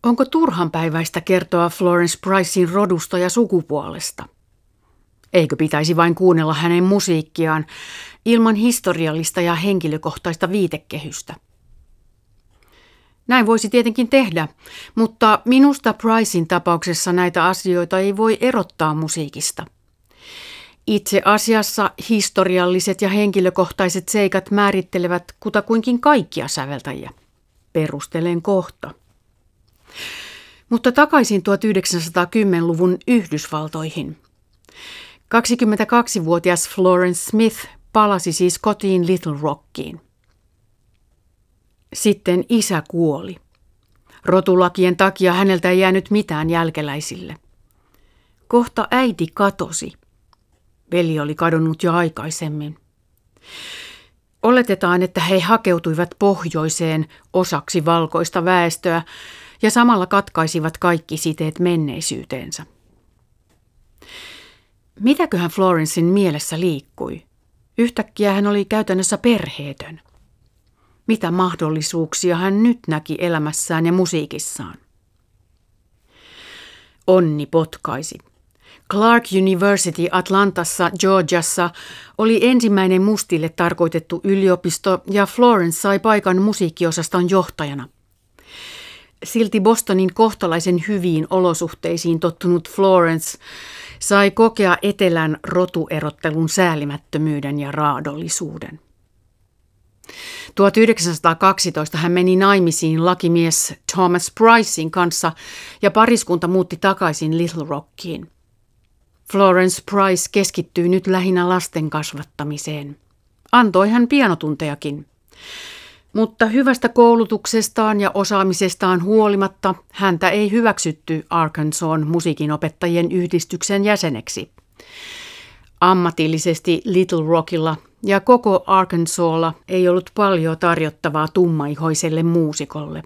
Onko turhanpäiväistä kertoa Florence Pricein rodusta ja sukupuolesta? Eikö pitäisi vain kuunnella hänen musiikkiaan ilman historiallista ja henkilökohtaista viitekehystä? Näin voisi tietenkin tehdä, mutta minusta Pricein tapauksessa näitä asioita ei voi erottaa musiikista. Itse asiassa historialliset ja henkilökohtaiset seikat määrittelevät kutakuinkin kaikkia säveltäjiä. Perustelen kohta. Mutta takaisin 1910-luvun Yhdysvaltoihin. 22-vuotias Florence Smith palasi siis kotiin Little Rockiin. Sitten isä kuoli. Rotulakien takia häneltä ei jäänyt mitään jälkeläisille. Kohta äiti katosi. Veli oli kadonnut jo aikaisemmin. Oletetaan, että he hakeutuivat pohjoiseen osaksi valkoista väestöä ja samalla katkaisivat kaikki siteet menneisyyteensä. Mitäköhän Florencen mielessä liikkui? Yhtäkkiä hän oli käytännössä perheetön. Mitä mahdollisuuksia hän nyt näki elämässään ja musiikissaan? Onni potkaisi. Clark University Atlantassa, Georgiassa oli ensimmäinen mustille tarkoitettu yliopisto ja Florence sai paikan musiikkiosaston johtajana. Silti Bostonin kohtalaisen hyviin olosuhteisiin tottunut Florence sai kokea etelän rotuerottelun säälimättömyyden ja raadollisuuden. 1912 hän meni naimisiin lakimies Thomas Pricein kanssa ja pariskunta muutti takaisin Little Rockiin. Florence Price keskittyi nyt lähinnä lasten kasvattamiseen. Antoi hän pianotuntejakin. Mutta hyvästä koulutuksestaan ja osaamisestaan huolimatta häntä ei hyväksytty Arkansasin musiikinopettajien yhdistyksen jäseneksi. Ammatillisesti Little Rockilla ja koko Arkansasilla ei ollut paljon tarjottavaa tummaihoiselle muusikolle.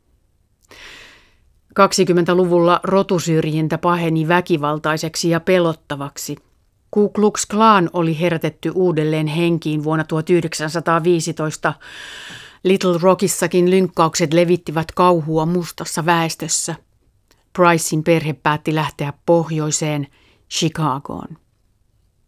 20-luvulla rotusyrjintä paheni väkivaltaiseksi ja pelottavaksi. Ku Klux Klan oli herätetty uudelleen henkiin vuonna 1915. Little Rockissakin lynkkaukset levittivät kauhua mustassa väestössä. Pricein perhe päätti lähteä pohjoiseen Chicagoon.